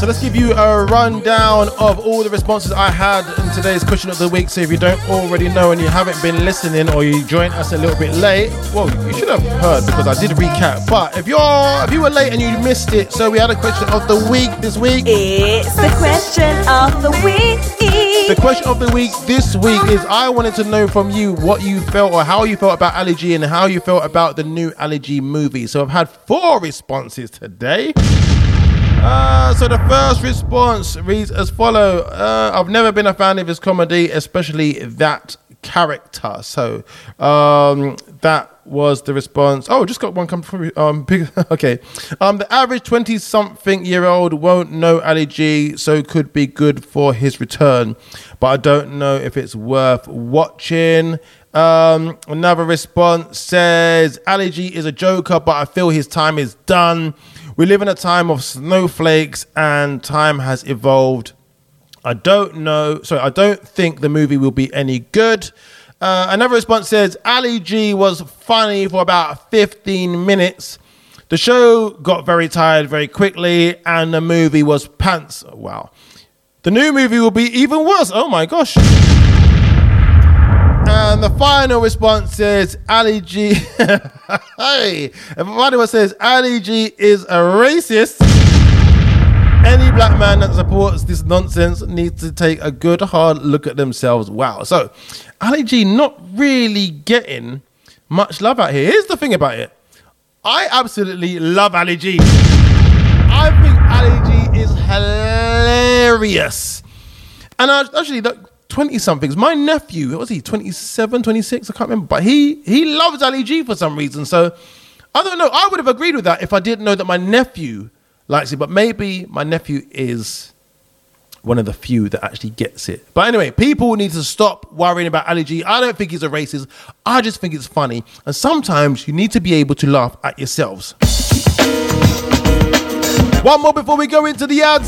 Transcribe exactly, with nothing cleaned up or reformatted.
let's give you a rundown of all the responses I had in today's question of the week. So if you don't already know and you haven't been listening, or you joined us a little bit late, well, you should have heard because I did a recap. But if you're if you were late and you missed it, so we had a question of the week this week. It's the question of the week. The question of the week this week is, I wanted to know from you what you felt or how you felt about Ali G and how you felt about the new Ali G movie. So I've had four responses today. Uh, so the first response reads as follows. Uh, I've never been a fan of his comedy, especially that character. So um, that was the response. Oh, just got one come from um okay. Um the average twenty something year old won't know Ali G, so could be good for his return, but I don't know if it's worth watching. Um another response says Ali G is a joker, but I feel his time is done. We live in a time of snowflakes and time has evolved. I don't know. Sorry, I don't think the movie will be any good. Uh, another response says, Ali G was funny for about fifteen minutes. The show got very tired very quickly and the movie was pants. Wow. The new movie will be even worse. Oh my gosh. And the final response is Ali G. Hey, and the final one says Ali G is a racist. Any black man that supports this nonsense needs to take a good hard look at themselves. Wow. So Ali G not really getting much love out here. Here's the thing about it. I absolutely love Ali G. I think Ali G is hilarious. And I, actually, twenty somethings, my nephew, what was he, twenty-seven, twenty-six? I can't remember. But he, he loves Ali G for some reason. So I don't know. I would have agreed with that if I didn't know that my nephew likes it, but maybe my nephew is one of the few that actually gets it. But anyway, people need to stop worrying about Ali G. I don't think he's a racist. I just think it's funny. And sometimes you need to be able to laugh at yourselves. One more before we go into the ads.